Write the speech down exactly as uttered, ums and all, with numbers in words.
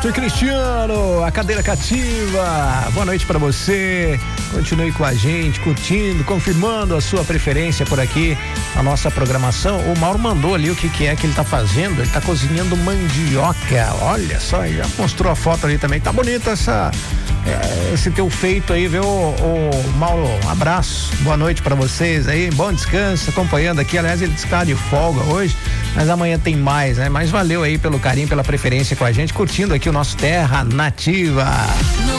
Arthur Cristiano, a cadeira cativa. Boa noite pra você. Continue com a gente, curtindo, confirmando a sua preferência por aqui, a nossa programação. O Mauro mandou ali o que que é que ele tá fazendo. Ele tá cozinhando mandioca. Olha só, já mostrou a foto ali também. Tá bonita essa, é, esse teu feito aí, viu, o Mauro? Um abraço, boa noite pra vocês aí, bom descanso, acompanhando aqui. Aliás, ele está de folga hoje, mas amanhã tem mais, né? Mas valeu aí pelo carinho, pela preferência com a gente, curtindo aqui o nosso Terra Nativa.